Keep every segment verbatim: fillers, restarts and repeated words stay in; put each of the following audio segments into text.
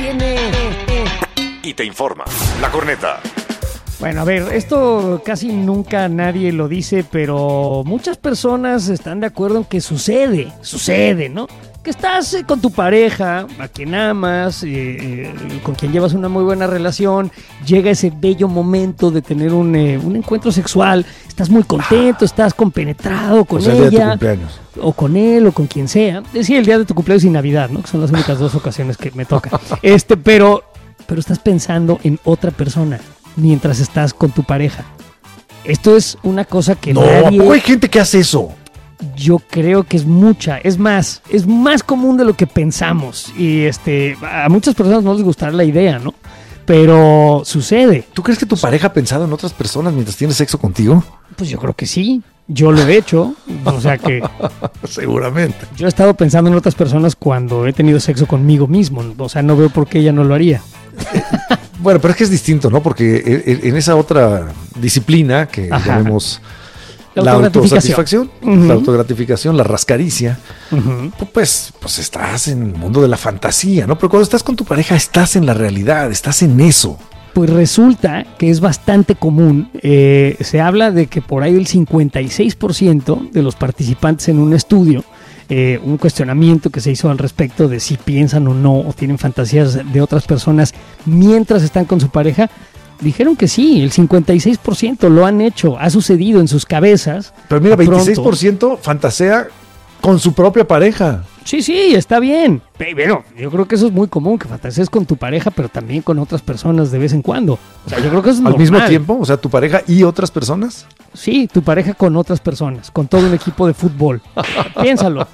tiene y te informa. La Corneta. Bueno, a ver, esto casi nunca nadie lo dice, pero muchas personas están de acuerdo en que sucede, sucede, ¿no? Que estás eh, con tu pareja, a quien amas, eh, eh, con quien llevas una muy buena relación, llega ese bello momento de tener un, eh, un encuentro sexual, estás muy contento, estás compenetrado con O sea, el día de tu ella, cumpleaños. o con él, o con quien sea. Es decir, el día de tu cumpleaños y Navidad, ¿no? Que son las únicas dos ocasiones que me toca. Este, pero, pero estás pensando en otra persona mientras estás con tu pareja. Esto es una cosa que No, nadie... ¿a poco hay gente que hace eso? Yo creo que es mucha, es más, es más común de lo que pensamos. Y este, a muchas personas no les gustará la idea, ¿no? Pero sucede. ¿Tú crees que tu pareja ha pensado en otras personas mientras tiene sexo contigo? Pues yo creo que sí. Yo lo he hecho. O sea que Seguramente. yo he estado pensando en otras personas cuando he tenido sexo conmigo mismo. O sea, no veo por qué ella no lo haría. Bueno, pero es que es distinto, ¿no? Porque en, en esa otra disciplina que Ajá. llamemos La la autogratificación. autosatisfacción, Ujú. la autogratificación, la rascaricia, Uh-huh. pues, pues estás en el mundo de la fantasía, ¿no? Pero cuando estás con tu pareja estás en la realidad, estás en eso. Pues resulta que es bastante común. Eh, se habla de que por ahí el cincuenta y seis por ciento de los participantes en un estudio, eh, un cuestionamiento que se hizo al respecto de si piensan o no o tienen fantasías de otras personas mientras están con su pareja, dijeron que sí, el cincuenta y seis por ciento lo han hecho, ha sucedido en sus cabezas. Pero mira, De pronto. veintiséis por ciento fantasea con su propia pareja. Sí, sí, está bien. Pero yo creo que eso es muy común, que fantasees con tu pareja, pero también con otras personas de vez en cuando. O sea, yo creo que eso es Al normal. mismo tiempo, o sea, tu pareja y otras personas. Sí, tu pareja con otras personas, con todo un equipo de fútbol. Piénsalo.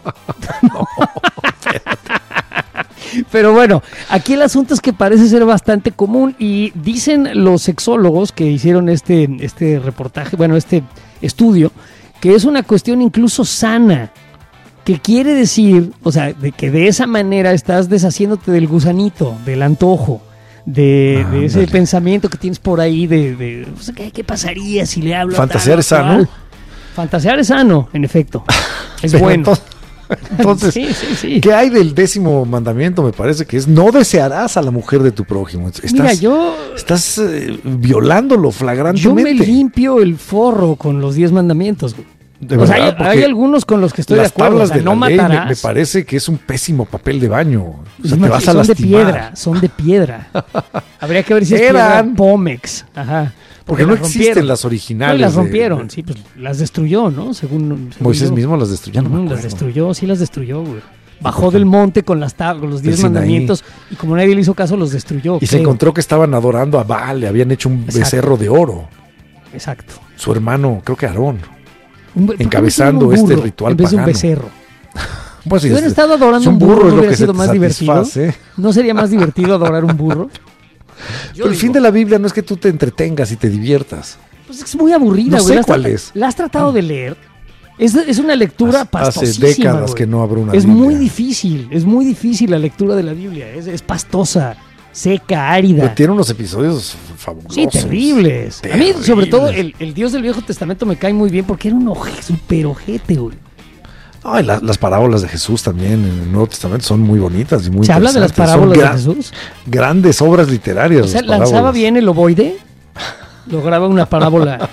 Pero bueno, aquí el asunto es que parece ser bastante común y dicen los sexólogos que hicieron este, este reportaje, bueno, este estudio, que es una cuestión incluso sana. Que quiere decir, o sea, de que de esa manera estás deshaciéndote del gusanito, del antojo, de, Ah, de ese ándale. pensamiento que tienes por ahí de, de o sea, ¿qué, qué pasaría si le hablo a Fantasear tal o es sano. cual? Fantasear es sano, en efecto. Es Pero bueno. entonces- Entonces, sí, sí, sí. ¿qué hay del décimo mandamiento? Me parece que es no desearás a la mujer de tu prójimo. Estás, Mira, yo, estás eh, violándolo yo me flagrantemente. limpio el forro con los diez mandamientos. güey. De o sea, verdad, hay, porque hay algunos con los que estoy de las acuerdo. O tablas sea, de no la ley me, matarás. me parece que es un pésimo papel de baño. O sea, Imagínate, te vas a son lastimar. de piedra, son de piedra. Habría que ver si es Eran. piedra Pómex. Ajá. Porque no las existen rompieron. las originales. No, y las de- rompieron, de- sí, pues las destruyó, ¿no? Según, según Moisés yo. mismo las destruyó. Ya no me Ujú, las acuerdo. destruyó, sí las destruyó, güey. Bajó del monte con las tab- con los diez Sinaí. mandamientos y como nadie le hizo caso, los destruyó. Y se creo. encontró que estaban adorando a Baal, le habían hecho un Exacto. becerro de oro. Exacto. Su hermano, creo que Aarón. Un be- ¿por qué no Encabezando hicieron un este burro ritual en vez de un pagano. becerro? Pues, Si sí, hubieran es- estado adorando es un burro, es ¿no lo hubiera que se sido te más divertido? satisface. ¿No sería más divertido adorar un burro? Yo Pero el digo, fin de la Biblia no es que tú te entretengas y te diviertas. pues es muy aburrida, No güey. sé ¿La has cuál tra- es. ¿La has tratado de leer? Es, es una lectura Hace- pastosísima, hace décadas güey. que no abro una Es Biblia. muy difícil, es muy difícil la lectura de la Biblia. Es, es pastosa, seca, árida. Pero tiene unos episodios fabulosos. Sí, terribles. A mí, Terribles. sobre todo, el, el Dios del Viejo Testamento me cae muy bien porque era un oje, súper ojete, güey. Ay, la- las parábolas de Jesús también en el Nuevo Testamento son muy bonitas y muy ¿Se habla de las interesantes. Son parábolas de gra- Jesús? Grandes obras literarias. O sea, las parábolas. lanzaba bien el ovoide, lograba una parábola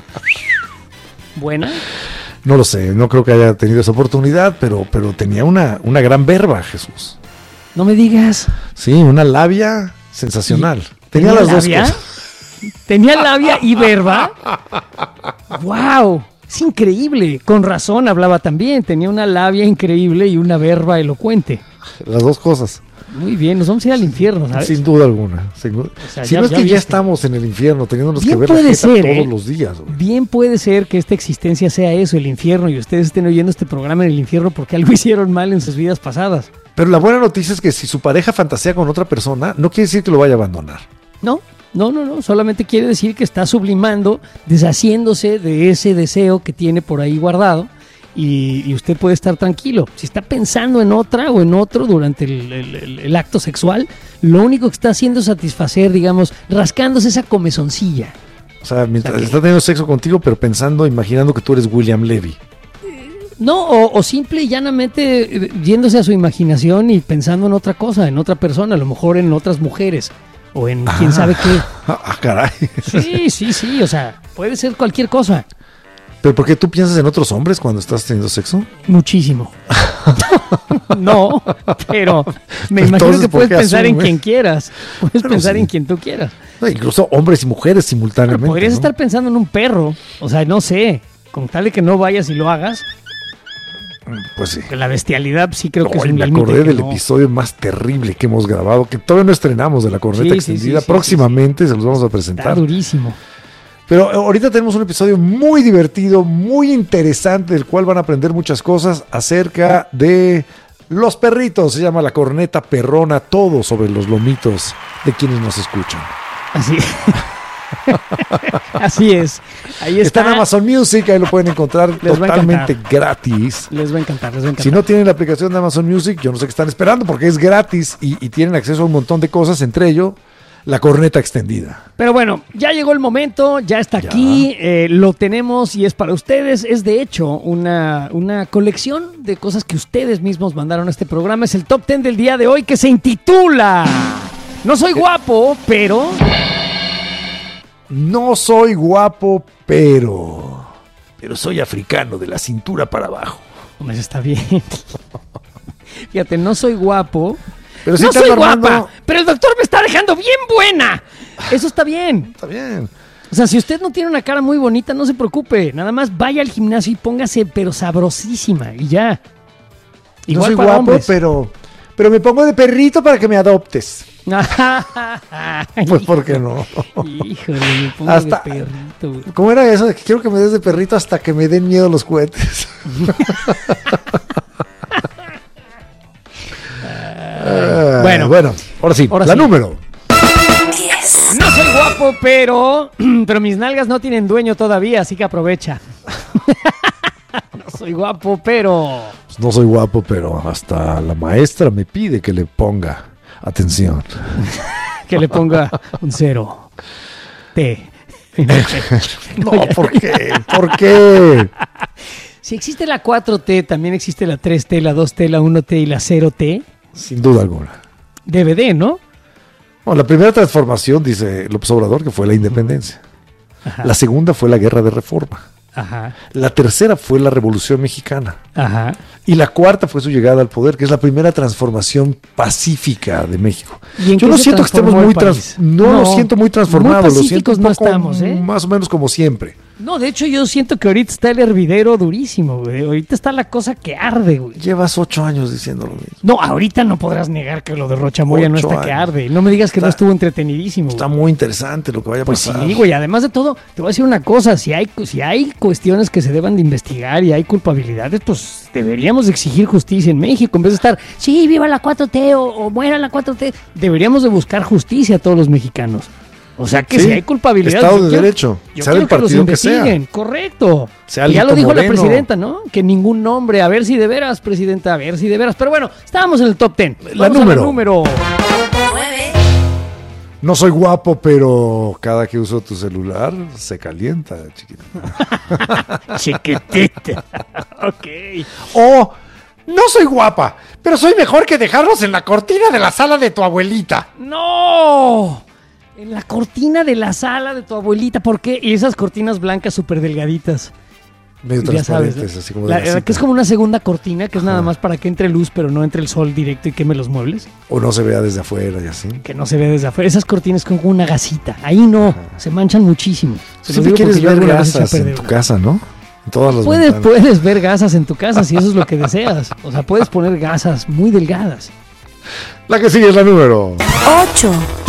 buena. No lo sé, no creo que haya tenido esa oportunidad, pero, pero tenía una, una gran verba Jesús. No me digas. Sí, una labia sensacional. Tenía, las labia? dos cosas. ¿Tenía labia y verba? ¡Wow! Es increíble. Con razón hablaba también. Tenía una labia increíble y una verba elocuente. Las dos cosas. Muy bien, nos vamos a ir al infierno, ¿sabes? Sin duda alguna. sin duda. O sea, si ya- no es ya que ya viste. estamos en el infierno, teniéndonos Bien que ver la puede jeta ser, todos ¿eh? los días. güey. Bien puede ser que esta existencia sea eso, el infierno, y ustedes estén oyendo este programa en el infierno porque algo hicieron mal en sus vidas pasadas. Pero la buena noticia es que si su pareja fantasea con otra persona, no quiere decir que lo vaya a abandonar. No, no, no, no. Solamente quiere decir que está sublimando, deshaciéndose de ese deseo que tiene por ahí guardado. Y, y usted puede estar tranquilo. Si está pensando en otra o en otro durante el, el- el- el acto sexual, lo único que está haciendo es satisfacer, digamos, rascándose esa comezoncilla. O sea, mientras Ok. está teniendo sexo contigo, pero pensando, imaginando que tú eres William Levy. No, o, o simple y llanamente eh, yéndose a su imaginación y pensando en otra cosa, en otra persona, a lo mejor en otras mujeres o en quién sabe qué. Ah, caray. Sí, sí, sí, o sea, puede ser cualquier cosa. ¿Pero por qué tú piensas en otros hombres cuando estás teniendo sexo? Muchísimo. No, pero me imagino Entonces, que ¿por puedes qué pensar en asumes? quien quieras. Puedes Claro, pensar sí. en quien tú quieras. No, incluso hombres y mujeres simultáneamente. Pero podrías ¿no? estar pensando en un perro. O sea, no sé. Con tal de que no vayas y lo hagas. Pues sí. Que la bestialidad sí creo que Hoy es un me límite acordé que del no. episodio más terrible que hemos grabado, que todavía no estrenamos, de la corneta Sí, sí, extendida. sí, sí, Próximamente se los vamos a Está presentar. durísimo. Pero ahorita tenemos un episodio muy divertido, muy interesante, del cual van a aprender muchas cosas acerca de los perritos. Se llama La Corneta Perrona, todo sobre los lomitos de quienes nos escuchan. Así. Así es. Ahí Está está. en Amazon Music, ahí lo pueden encontrar Les va a totalmente encantar. gratis. Les va a encantar, les va a encantar. Si no tienen la aplicación de Amazon Music, yo no sé qué están esperando, porque es gratis y, y tienen acceso a un montón de cosas, entre ello La Corneta Extendida. Pero bueno, ya llegó el momento, ya está Ya. aquí, eh, lo tenemos y es para ustedes. Es de hecho una, una colección de cosas que ustedes mismos mandaron a este programa. Es el top ten del día de hoy que se intitula No soy guapo, pero... No soy guapo, pero... Pero soy africano de la cintura para abajo. Pues está bien. Fíjate, no soy guapo. Pero sí no te soy ando armando- guapa, pero el doctor me está dejando bien buena. Eso está bien. Está bien. O sea, si usted no tiene una cara muy bonita, no se preocupe. Nada más vaya al gimnasio y póngase, pero sabrosísima. Y ya. No soy para guapo, hombres. pero... Pero me pongo de perrito para que me adoptes. Pues, ¿por qué no? Híjole, me pongo Hasta- de perrito, güey. ¿Cómo era eso de que quiero que me des de perrito hasta que me den miedo los cohetes? Ah, Bueno. bueno, ahora sí, Ahora la sí. número. No soy guapo, pero... Pero mis nalgas no tienen dueño todavía, así que aprovecha. No soy guapo, pero... Pues no soy guapo, pero hasta la maestra me pide que le ponga atención. Que le ponga un cero. T. No, ¿por qué? ¿Por qué? Si existe la cuatro T, también existe la tres T, la dos T, la uno T y la cero T. Sin duda alguna. D V D, ¿no? Bueno, la primera transformación, dice López Obrador, que fue la independencia. Ajá. La segunda fue la guerra de reforma. Ajá. La tercera fue la Revolución Mexicana. Ajá. Y la cuarta fue su llegada al poder, que es la primera transformación pacífica de México. ¿Y en Yo qué no se siento que estemos transformó muy el trans- país? no, No, lo siento muy transformado, muy lo siento pacíficos un no poco, estamos, ¿eh? más o menos como siempre. No, de hecho yo siento que ahorita está el hervidero durísimo, güey. Ahorita está la cosa que arde, güey. Llevas ocho años diciendo lo mismo. No, ahorita no podrás negar que lo de Rocha Moya no Ocho está que años. arde. No me digas que no Está- estuvo entretenidísimo. Está güey. muy interesante lo que vaya a Pues pasar. sí, güey. Además de todo, te voy a decir una cosa. Si hay, si hay cuestiones que se deban de investigar y hay culpabilidades, pues deberíamos de exigir justicia en México. En vez de estar, sí, viva la cuatro T o, o muera la cuatro T. Deberíamos de buscar justicia a todos los mexicanos. O sea que Sí, si hay culpabilidad, Estado yo de quiero- derecho, yo sea quiero del que los partido que sea. investiguen, correcto. Sea Y ya lo Alito dijo la Moreno. presidenta, ¿no? Que ningún nombre, a ver si de veras, presidenta, a ver si de veras. Pero bueno, estábamos en el top ten. La Vamos a número. número. No soy guapo, pero cada que uso tu celular se calienta, chiquita. Chiquitita. Ok. O no soy guapa, pero soy mejor que dejarlos en la cortina de la sala de tu abuelita. ¡No! En la cortina de la sala de tu abuelita. ¿Por qué? Y esas cortinas blancas súper delgaditas. Medio Ya sabes, transparentes, ¿no? así como de La- gasita. que es como una segunda cortina, que es nada Ajá. más para que entre luz, pero no entre el sol directo y queme los muebles. O no se vea desde afuera y así. Que no se ve desde afuera. Esas cortinas con una gasita. Ahí no, Ajá. se manchan muchísimo. Se lo Siempre digo quieres porque yo ver alguna vez eché a gasas en perder tu una. casa, ¿no? En todas las Puedes, ventanas. puedes ver gasas en tu casa si eso es lo que deseas. O sea, puedes poner gasas muy delgadas. La que sigue es la número. ocho.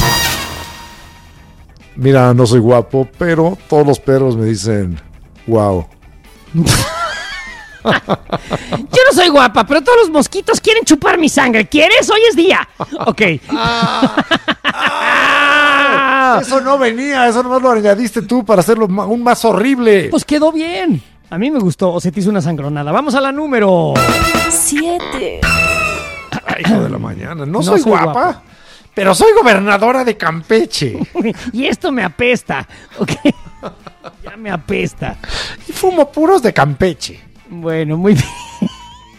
Mira, no soy guapo, pero todos los perros me dicen, wow. Yo no soy guapa, pero todos los mosquitos quieren chupar mi sangre. ¿Quieres? Hoy es día. Ok. Eso no venía, eso nomás lo añadiste tú para hacerlo ma- aún más horrible. Pues quedó bien. A mí me gustó. O se te hizo una sangronada. Vamos a la número. siete. Hijo de la mañana, no, No soy, soy guapa, guapa. pero soy gobernadora de Campeche. Y esto me apesta. Ok. Ya me apesta. Y fumo puros de Campeche. Bueno, muy bien.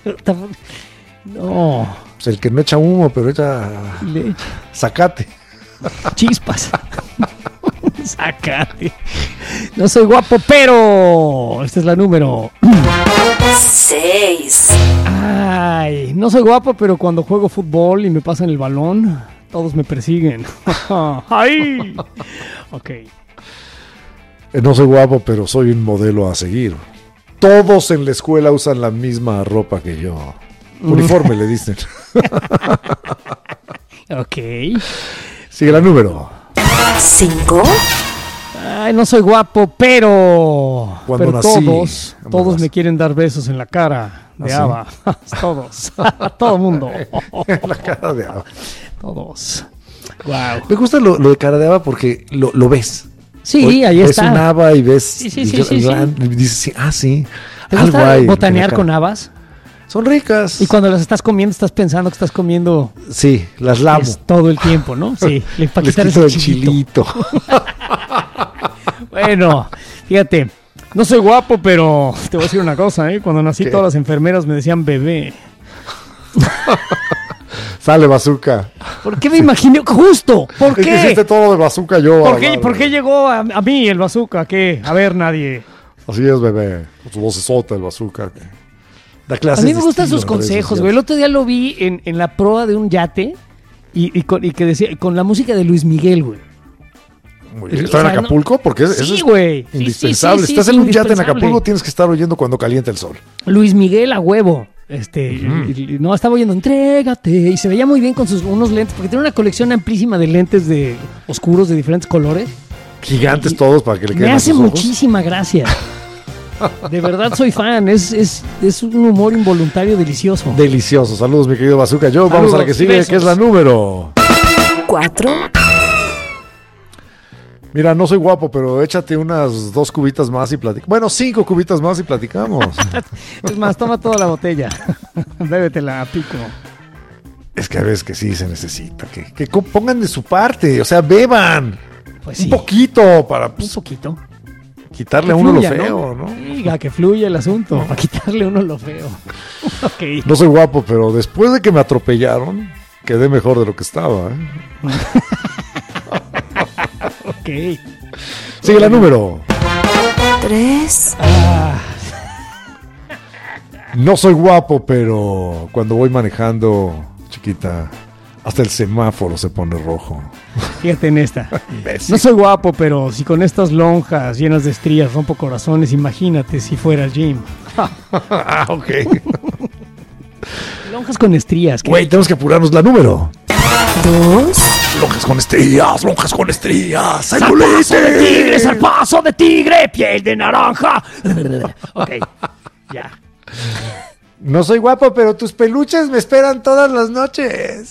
No. Pues el que no echa humo, pero echa Le zacate. chispas. Sácate. No soy guapo, pero... Esta es la número... seis. Ay, no soy guapo, pero cuando juego fútbol y me pasan el balón, todos me persiguen. ¡Ay! Ok. No soy guapo, pero soy un modelo a seguir. Todos en la escuela usan la misma ropa que yo. Uniforme, le dicen. Ok. Sigue la número. cinco. Ay, no soy guapo, pero... Cuando pero nací, todos, ¿cómo todos vas? me quieren dar besos en la cara de ¿Ah, Ava. Todos. Todo mundo. La cara de Ava. Todos. Wow. Me gusta lo, lo de cara de Ava porque lo, lo ves. Sí, Hoy ahí ves está. un Ava y ves... Sí, sí, y sí, yo- sí, sí. y dices, sí, ah, sí. ¿Te Algo gusta hay en botanear la cara. con habas? Son ricas. Y cuando las estás comiendo, estás pensando que estás comiendo Sí, las lamo. es todo el tiempo, ¿no? Sí, le para Les quitar quito ese el chilito. chilito. Bueno, fíjate, no soy guapo, pero te voy a decir una cosa, ¿eh? Cuando nací ¿Qué? todas las enfermeras me decían bebé. Sale bazooka. ¿Por qué me imaginé? Justo, ¿por Es que qué? hiciste todo de bazooka yo. ¿Por a qué, hablar, por qué llegó a, a mí el bazooka? ¿Qué? A ver, nadie. Así es, bebé. Con su vocesota, el bazooka. Da A clases mí me de gustan estilo sus en redes consejos, güey. El sociales. otro día lo vi en, en la proa de un yate y, y, con, y que decía, con la música de Luis Miguel, güey. Muy bien. O ¿Está en sea, no- Acapulco? Porque es, eso Sí, es güey. Sí, sí, indispensable. sí, sí, Estás sí, en un yate en indispensable. Acapulco, tienes que estar oyendo cuando calienta el sol. Luis Miguel a huevo. Este, y- y- no, estaba oyendo Entrégate y se veía muy bien con sus unos lentes, porque tiene una colección amplísima de lentes de oscuros de diferentes colores. Gigantes Y- todos para que le Me queden a hace sus ojos. muchísima gracia. De verdad soy fan, es, es, es un humor involuntario delicioso. Delicioso. Saludos, mi querido bazooka. Yo, vamos a la que Saludos, sigue, besos. que es la número. cuatro. Mira, no soy guapo, pero échate unas dos cubitas más y platicamos. Bueno, cinco cubitas más y platicamos. Es más, toma toda la botella. Bébetela a pico. Es que a veces que sí se necesita. Que, que co- pongan de su parte. O sea, beban. Pues Un sí, poquito para un pues, poquito. quitarle Que a uno fluya, lo feo, ¿no? Diga, que fluya el asunto, para quitarle uno lo feo. Ok. No soy guapo, pero después de que me atropellaron, quedé mejor de lo que estaba. ¿eh? Ok. Sigue la número. tres. Ah, No soy guapo, pero cuando voy manejando, chiquita, hasta el semáforo se pone rojo. fíjate en esta. Imbécil. No soy guapo, pero si con estas lonjas llenas de estrías rompo corazones, imagínate si fuera al gym. Ah, ok. Lonjas con estrías. ¿qué? Güey, tenemos que apurarnos la número. dos. Lonjas con estrías, lonjas con estrías. ¡Zarpazo de tigre, zarpazo de tigre, piel de naranja! Ok, ya. No soy guapo, pero tus peluches me esperan todas las noches.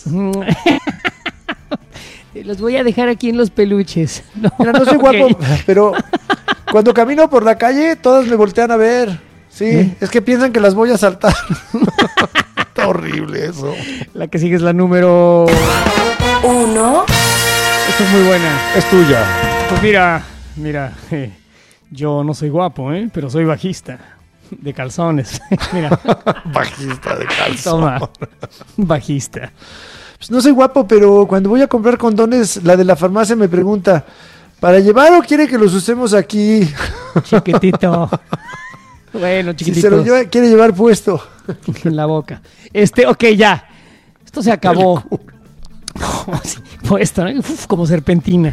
Los voy a dejar aquí en los peluches. No, Mira, no soy ok. guapo, pero cuando camino por la calle, todas me voltean a ver. Sí, ¿Eh? es que piensan que las voy a saltar. Está horrible eso. La que sigue es la número... uno. Esta es muy buena. Es tuya. Pues mira, mira, eh, yo no soy guapo, ¿eh? Pero soy bajista. De calzones. Mira, Bajista de calzón. toma. Bajista. Pues no soy guapo, pero cuando voy a comprar condones, la de la farmacia me pregunta, ¿para llevar o quiere que los usemos aquí? Chiquitito. Bueno, Si chiquitito. se lo lleva, quiere llevar puesto. En la boca. Este, ok, ya. Esto se acabó. Sí, puesto, ¿no? Uf, como serpentina.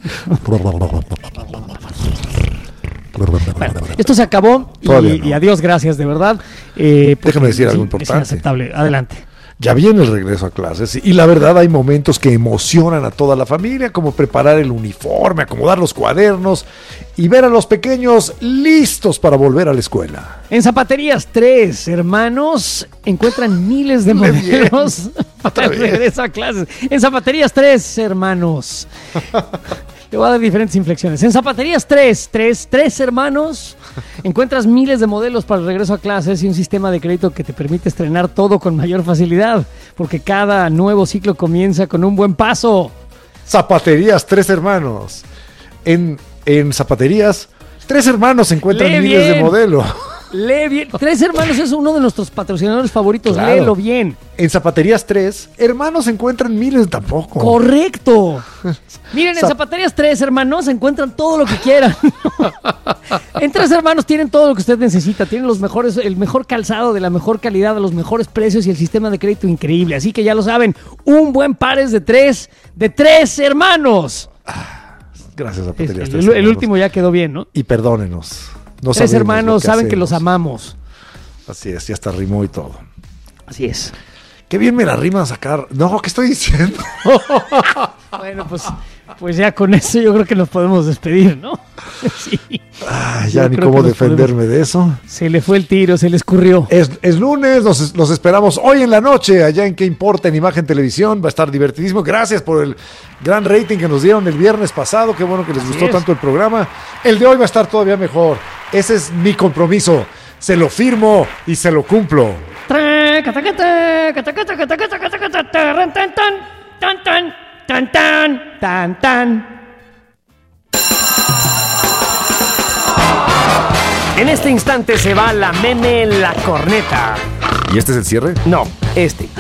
Bueno, esto se acabó y, Todavía no. y adiós, gracias, de verdad. Eh, porque Déjame decir algo sí, importante. Es inaceptable. Adelante. Ya viene el regreso a clases y la verdad hay momentos que emocionan a toda la familia, como preparar el uniforme, acomodar los cuadernos y ver a los pequeños listos para volver a la escuela. En Zapaterías tres, hermanos, encuentran miles de Muy bien. modelos para el Otra vez. regreso a clases. En Zapaterías tres, hermanos. Te voy a dar diferentes inflexiones. En Zapaterías tres, tres, tres hermanos, encuentras miles de modelos para el regreso a clases y un sistema de crédito que te permite estrenar todo con mayor facilidad, porque cada nuevo ciclo comienza con un buen paso. Zapaterías, tres hermanos. En, en Zapaterías, tres hermanos encuentran Lee miles bien. de modelos. Lee bien. Tres Hermanos es uno de nuestros patrocinadores favoritos. Claro. Léelo bien. En Zapaterías tres, hermanos se encuentran miles tampoco. Correcto. Miren, en Zap- Zapaterías Tres Hermanos encuentran todo lo que quieran. En Tres Hermanos tienen todo lo que usted necesita. Tienen los mejores, el mejor calzado de la mejor calidad, a los mejores precios y el sistema de crédito increíble. Así que ya lo saben, un buen par es de tres, de Tres Hermanos. Gracias, Es- Zapaterías el, tres. el hermanos. último ya quedó bien, ¿no? Y perdónenos. No Tres sabemos Hermanos lo que saben que los hacemos. amamos. Así es, ya está rimó y todo. Así es. Qué bien me la rima a sacar. No, ¿qué estoy diciendo? Bueno, pues, pues ya con eso yo creo que nos podemos despedir, ¿no? Sí. Ay, Yo ya ni creo cómo que nos defenderme de eso. Se le fue el tiro, se le escurrió. Es, es lunes, los, los esperamos hoy en la noche, allá en ¿Qué importa? En Imagen Televisión. Va a estar divertidísimo. Gracias por el gran rating que nos dieron el viernes pasado. Qué bueno que les Así gustó es. tanto el programa. El de hoy va a estar todavía mejor. Ese es mi compromiso. Se lo firmo y se lo cumplo. Tra, catacata, catacata, catacata, catacata, tarran, tan, tan, tan, tan, tan, tan, tan, tan. En este instante se va la meme La Corneta. ¿Y este es el cierre? No, este.